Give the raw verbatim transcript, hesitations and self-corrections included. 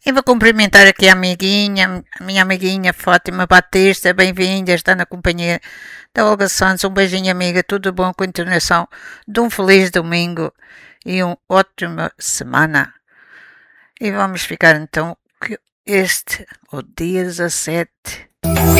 E vou cumprimentar aqui a amiguinha, a minha amiguinha Fátima Batista, bem-vinda, está na companhia da Olga Santos. Um beijinho, amiga, tudo bom, continuação de um feliz domingo e uma ótima semana. E vamos ficar então, este, o dia dezassete